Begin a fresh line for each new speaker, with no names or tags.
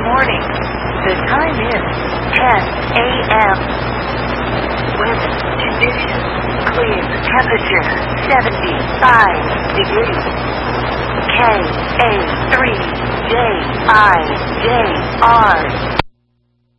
morning. The time is 10 a.m. Weather conditions clear. Temperature 75 degrees. KA3JIJR